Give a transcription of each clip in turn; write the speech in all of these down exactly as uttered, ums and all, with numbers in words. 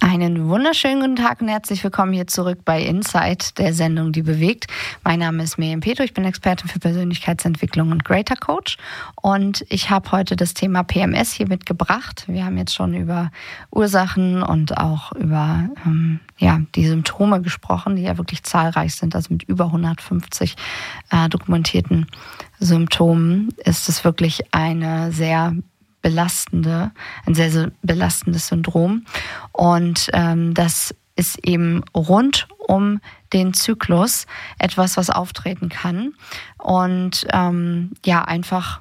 Einen wunderschönen guten Tag und herzlich willkommen hier zurück bei Insight, der Sendung, die bewegt. Mein Name ist Miriam Petro, ich bin Expertin für Persönlichkeitsentwicklung und Greater Coach und ich habe heute das Thema P M S hier mitgebracht. Wir haben jetzt schon über Ursachen und auch über ähm, ja, die Symptome gesprochen, die ja wirklich zahlreich sind. Also mit über hundertfünfzig äh, dokumentierten Symptomen ist es wirklich eine sehr belastende, ein sehr, sehr belastendes Syndrom. Und ähm, das ist eben rund um den Zyklus etwas, was auftreten kann und ähm, ja, einfach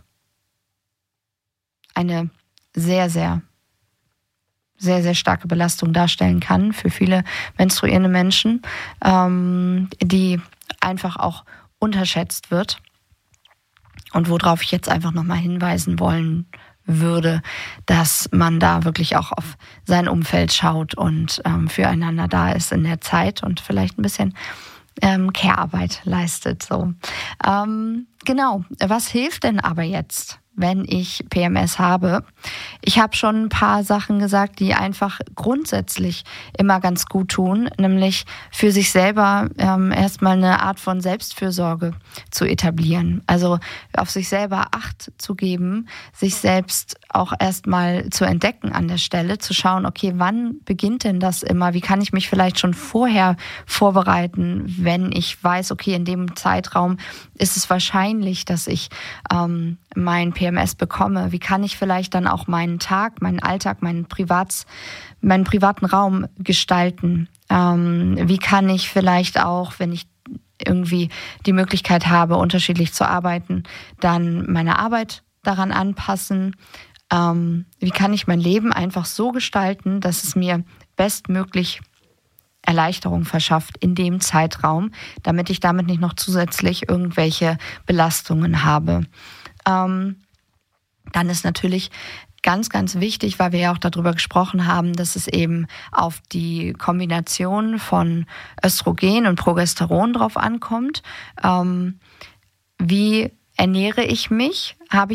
eine sehr, sehr, sehr, sehr starke Belastung darstellen kann für viele menstruierende Menschen, ähm, die einfach auch unterschätzt wird und worauf ich jetzt einfach nochmal hinweisen wollen würde, dass man da wirklich auch auf sein Umfeld schaut und ähm, füreinander da ist in der Zeit und vielleicht ein bisschen ähm, Care-Arbeit leistet. So. Ähm, genau, was hilft denn aber jetzt, wenn ich P M S habe? Ich habe schon ein paar Sachen gesagt, die einfach grundsätzlich immer ganz gut tun, nämlich für sich selber ähm, erstmal eine Art von Selbstfürsorge zu etablieren. Also auf sich selber Acht zu geben, sich selbst auch erstmal zu entdecken an der Stelle, zu schauen, okay, wann beginnt denn das immer? Wie kann ich mich vielleicht schon vorher vorbereiten, wenn ich weiß, okay, in dem Zeitraum ist es wahrscheinlich, dass ich ähm, mein P M S bekomme? Wie kann ich vielleicht dann auch meinen Tag, meinen Alltag, meinen Privats, meinen privaten Raum gestalten? Ähm, wie kann ich vielleicht auch, wenn ich irgendwie die Möglichkeit habe, unterschiedlich zu arbeiten, dann meine Arbeit daran anpassen? Ähm, wie kann ich mein Leben einfach so gestalten, dass es mir bestmöglich Erleichterung verschafft in dem Zeitraum, damit ich damit nicht noch zusätzlich irgendwelche Belastungen habe? Ähm, dann ist natürlich ganz, ganz wichtig, weil wir ja auch darüber gesprochen haben, dass es eben auf die Kombination von Östrogen und Progesteron drauf ankommt. Ähm, wie ernähre ich mich? Habe